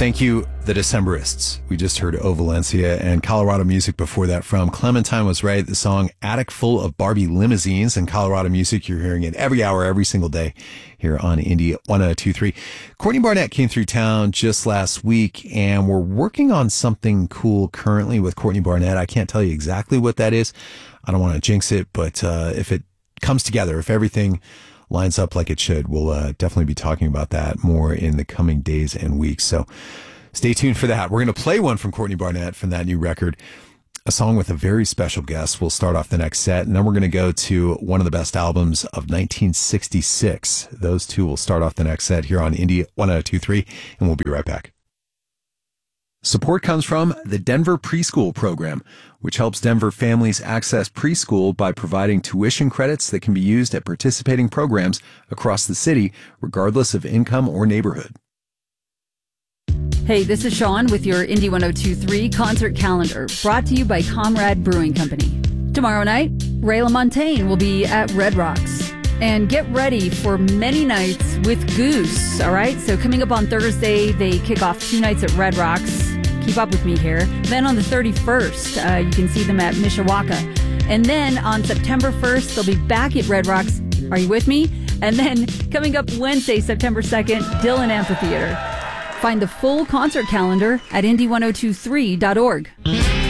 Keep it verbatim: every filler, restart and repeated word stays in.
Thank you, the Decemberists. We just heard O Valencia and Colorado Music before that from Clementine Was Right, the song Attic Full of Barbie Limousines. And Colorado Music, you're hearing it every hour, every single day here on Indie one oh two point three. Courtney Barnett came through town just last week, and we're working on something cool currently with Courtney Barnett. I can't tell you exactly what that is. I don't want to jinx it, but uh, if it comes together, if everything lines up like it should, we'll uh, definitely be talking about that more in the coming days and weeks. So stay tuned for that. We're going to play one from Courtney Barnett from that new record, a song with a very special guest. We'll start off the next set, and then we're going to go to one of the best albums of nineteen sixty-six. Those two will start off the next set here on Indie one oh two point three, and we'll be right back. Support comes from the Denver Preschool Program, which helps Denver families access preschool by providing tuition credits that can be used at participating programs across the city, regardless of income or neighborhood. Hey, this is Sean with your Indie one oh two point three concert calendar, brought to you by Comrade Brewing Company. Tomorrow night, Ray LaMontagne will be at Red Rocks. And get ready for many nights with Goose, all right? So coming up on Thursday, they kick off two nights at Red Rocks. Keep up with me here. Then on the thirty-first, uh, you can see them at Mishawaka. And then on September first, they'll be back at Red Rocks. Are you with me? And then coming up Wednesday, September second, Dillon Amphitheater. Find the full concert calendar at indie one oh two three dot org.